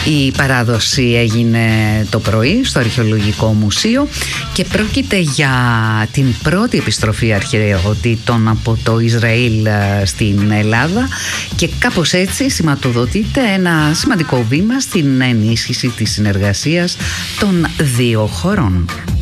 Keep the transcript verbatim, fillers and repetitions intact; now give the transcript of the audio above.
Η παράδοση έγινε το πρωί στο Αρχαιολογικό Μουσείο και πρόκειται για την πρώτη επιστροφή αρχαιοτήτων από το Ισραήλ στην Ελλάδα και κάπως έτσι σηματοδοτείται ένα σημαντικό βήμα στην ενίσχυση της συνεργασίας των δύο χωρών.